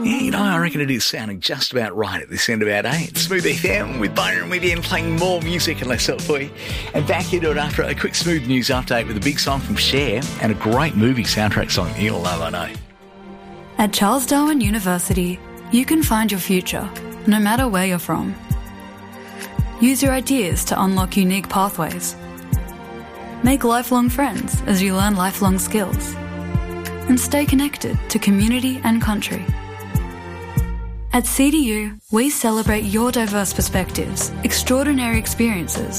I reckon it is sounding just about right at this end of our day. It's Smooth FM with Byron and Vivian playing more music and less up for you. And back into it after a quick Smooth news update with a big song from Cher and a great movie soundtrack song you'll love, I know. At Charles Darwin University, you can find your future, no matter where you're from. Use your ideas to unlock unique pathways. Make lifelong friends as you learn lifelong skills. And stay connected to community and country. At CDU, we celebrate your diverse perspectives, extraordinary experiences,